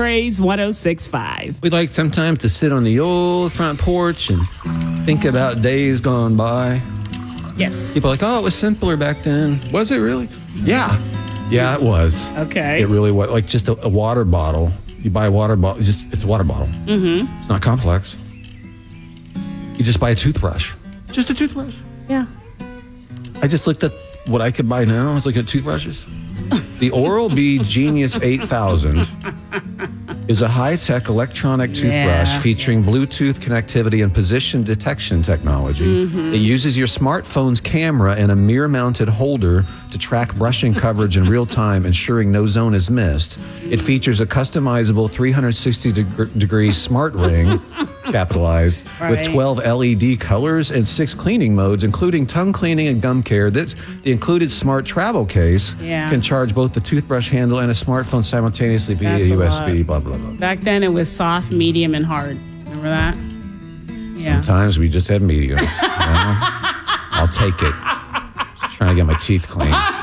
Praise 106.5. We like sometimes to sit on the old front porch and think about days gone by. Yes. People are like, oh, it was simpler back then. Was it really? Yeah. Yeah, it was. Okay. It really was. Like just a water bottle. You buy a water bottle. It's a water bottle. Mm-hmm. It's not complex. You just buy a toothbrush. Just a toothbrush. Yeah. I just looked at what I could buy now. I was looking at toothbrushes. The Oral-B Genius 8000 is a high-tech electronic toothbrush featuring Bluetooth connectivity and position detection technology. It uses your smartphone's camera and a mirror-mounted holder to track brushing coverage in real time, ensuring no zone is missed. It features a customizable 360-degree smart ring, capitalized, with 12 LED colors and 6 cleaning modes, including tongue cleaning and gum care. The included smart travel case can charge both the toothbrush handle and a smartphone simultaneously via USB, blah, blah, blah. Back then, it was soft, medium, and hard. Remember that? Yeah. Sometimes we just had medium. You know? I'll take it. Just trying to get my teeth clean.